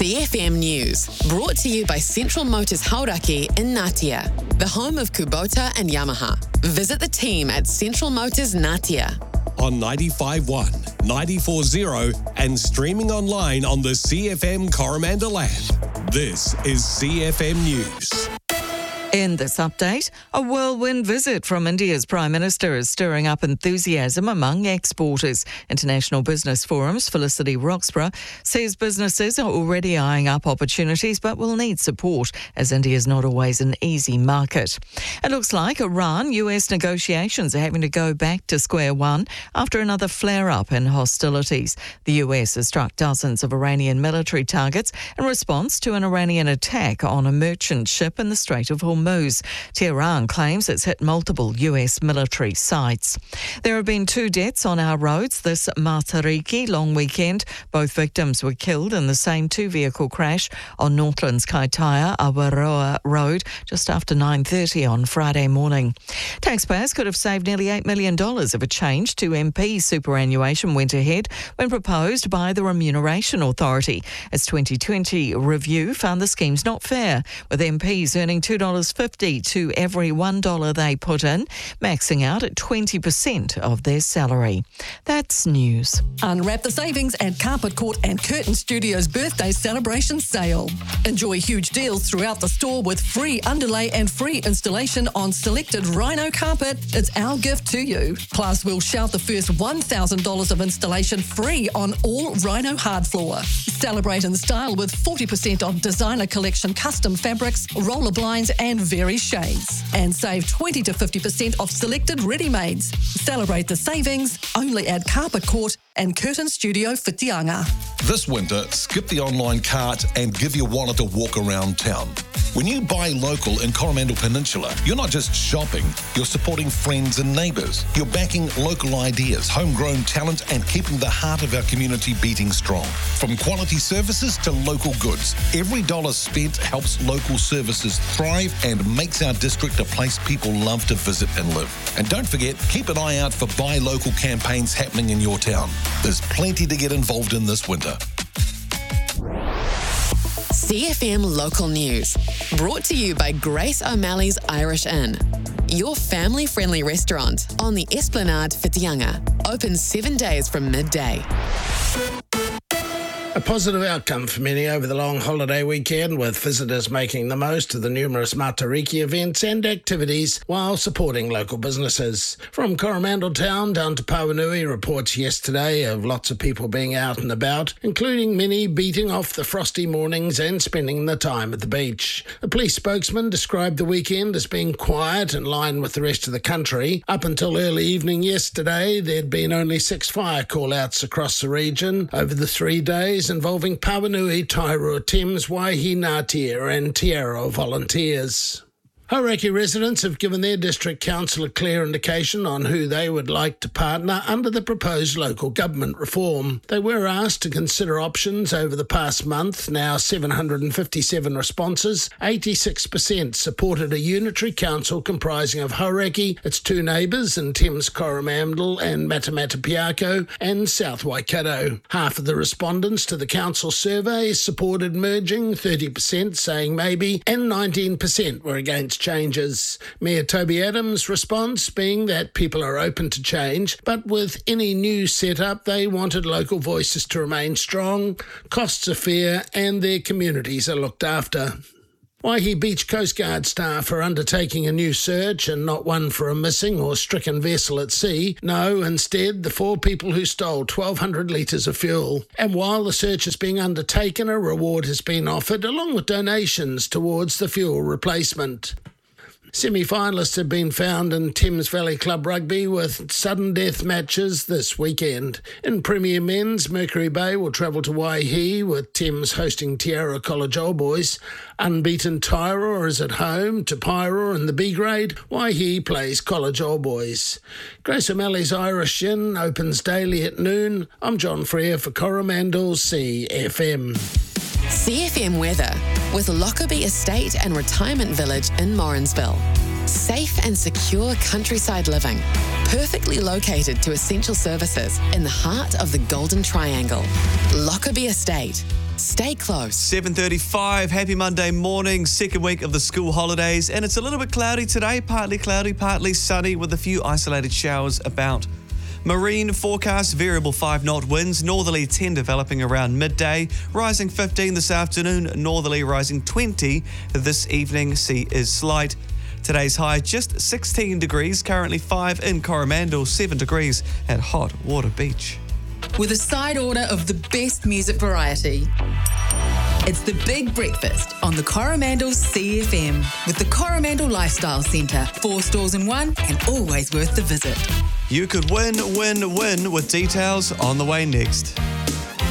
CFM News, brought to you by Central Motors Hauraki in Ngatea, the home of Kubota and Yamaha. Visit the team at Central Motors Ngatea. On 95.1, 94.0 and streaming online on the CFM Coromandel app. This is CFM News. In this update, a whirlwind visit from India's Prime Minister is stirring up enthusiasm among exporters. International Business Forum's Felicity Roxburgh says businesses are already eyeing up opportunities but will need support as India is not always an easy market. It looks like Iran-US negotiations are having to go back to square one after another flare-up in hostilities. The US has struck dozens of Iranian military targets in response to an Iranian attack on a merchant ship in the Strait of Hormuz. Tehran claims it's hit multiple US military sites. There have been 2 deaths on our roads this Matariki long weekend. Both victims were killed in the same 2-vehicle crash on Northland's Kaitaia Awaroa Road just after 9:30 on Friday morning. Taxpayers could have saved nearly $8 million if a change to MP superannuation went ahead when proposed by the Remuneration Authority. Its 2020 review found the scheme's not fair, with MPs earning $2.50 to every $1 they put in, maxing out at 20% of their salary. That's news. Unwrap the savings at Carpet Court and Curtain Studios birthday celebration sale. Enjoy huge deals throughout the store with free underlay and free installation on selected Rhino carpet. It's our gift to you. Plus, we'll shout the first $1,000 of installation free on all Rhino hard floor. Celebrate in style with 40% off designer collection custom fabrics, roller blinds and various shades. And save 20 to 50% off selected ready-mades. Celebrate the savings only at Carpet Court and Curtain Studio Whitianga. This winter, skip the online cart and give your wallet a walk around town. When you buy local in Coromandel Peninsula, you're not just shopping, you're supporting friends and neighbours. You're backing local ideas, homegrown talent and keeping the heart of our community beating strong. From quality services to local goods, every dollar spent helps local services thrive and makes our district a place people love to visit and live. And don't forget, keep an eye out for buy local campaigns happening in your town. There's plenty to get involved in this winter. CFM Local News, brought to you by Grace O'Malley's Irish Inn. Your family-friendly restaurant on the Esplanade Whitianga. Open 7 days from midday. A positive outcome for many over the long holiday weekend, with visitors making the most of the numerous Matariki events and activities while supporting local businesses. From Coromandel Town down to Pauanui, reports yesterday of lots of people being out and about, including many beating off the frosty mornings and spending the time at the beach. A police spokesman described the weekend as being quiet in line with the rest of the country. Up until early evening yesterday, there'd been only 6 fire call-outs across the region over the 3 days, involving Pauanui, Tairua, Thames, Waihi, Ngatea and Te Arrow volunteers. Hauraki residents have given their district council a clear indication on who they would like to partner under the proposed local government reform. They were asked to consider options over the past month. Now 757 responses, 86% supported a unitary council comprising of Hauraki, its 2 neighbours in Thames Coromandel and Matamatapiako and South Waikato. Half of the respondents to the council survey supported merging, 30% saying maybe, and 19% were against changes. Mayor Toby Adams' response being that people are open to change, but with any new setup, they wanted local voices to remain strong, costs are fair, and their communities are looked after. Waihi Beach Coast Guard staff are undertaking a new search, and not one for a missing or stricken vessel at sea. No, instead, the 4 people who stole 1,200 litres of fuel. And while the search is being undertaken, a reward has been offered, along with donations towards the fuel replacement. Semi-finalists have been found in Thames Valley Club Rugby with sudden death matches this weekend. In Premier Men's, Mercury Bay will travel to Waihi, with Thames hosting Te Arrow College Old Boys. Unbeaten Tairua is at home to Pairua in the B grade. Waihi plays College Old Boys. Grace O'Malley's Irish Inn opens daily at noon. I'm John Freer for Coromandel CFM. CFM weather with Lockerbie Estate and Retirement Village in Morrinsville. Safe and secure countryside living, perfectly located to essential services in the heart of the Golden Triangle. Lockerbie Estate. Stay close. 7:35, happy Monday morning, second week of the school holidays, and it's a little bit cloudy today, partly cloudy, partly sunny with a few isolated showers about. Marine forecast, variable 5-knot winds, northerly 10 developing around midday, rising 15 this afternoon, northerly rising 20 this evening, sea is slight. Today's high just 16 degrees, currently 5 in Coromandel, 7 degrees at Hot Water Beach. With a side order of the best music variety. It's the Big Breakfast on the Coromandel CFM with the Coromandel Lifestyle Centre. 4 stores in one and always worth the visit. You could win with details on the way next.